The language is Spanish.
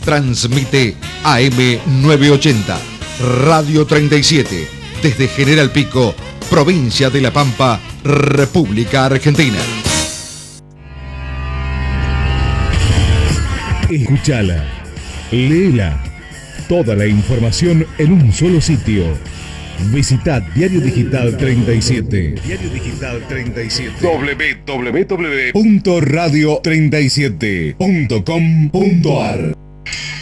Transmite AM 980, Radio 37, desde General Pico, provincia de La Pampa, República Argentina. Escúchala, léela, toda la información en un solo sitio. Visita Diario Digital 37. Diario Digital 37. www.radio37.com.ar